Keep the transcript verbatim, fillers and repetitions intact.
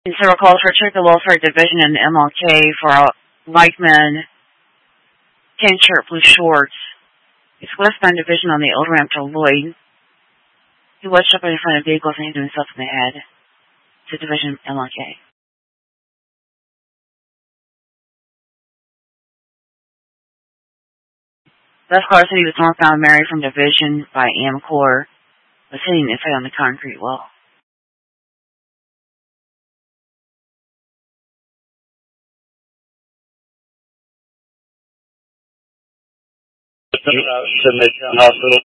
In several calls for Trigger Welfare Division and M L K for a white man, tan shirt, blue shorts. It's westbound division on the old ramp to Lloyd. He was jumping in front of vehicles and hit himself in the head. To division M L K. Left car said he was northbound Mary from division by Amcor, was hitting his head on the concrete wall. To Midtown Hospital.